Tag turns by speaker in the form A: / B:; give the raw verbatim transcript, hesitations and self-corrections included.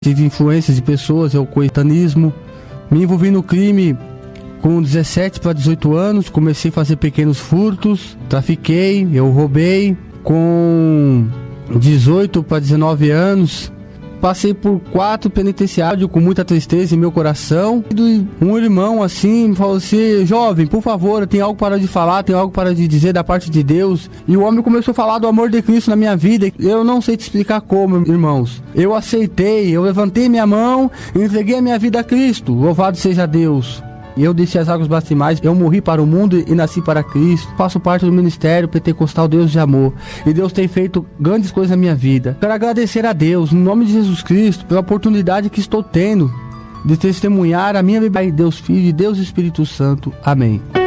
A: Tive influências de pessoas, eu coetanismo. Me envolvi no crime com dezessete para dezoito anos, comecei a fazer pequenos furtos, trafiquei, eu roubei. Com dezoito para dezenove anos, passei por quatro penitenciários com muita tristeza em meu coração. Um irmão assim me falou assim: jovem, por favor, tem algo para de falar, tem algo para de dizer da parte de Deus. E o homem começou a falar do amor de Cristo na minha vida. Eu não sei te explicar como, irmãos. Eu aceitei, eu levantei minha mão e entreguei a minha vida a Cristo. Louvado seja Deus. Eu desci as águas batismais, eu morri para o mundo e nasci para Cristo. Faço parte do ministério pentecostal Deus de Amor. E Deus tem feito grandes coisas na minha vida. Quero agradecer a Deus, no nome de Jesus Cristo, pela oportunidade que estou tendo de testemunhar a minha vida. Deus Filho e Deus Espírito Santo. Amém.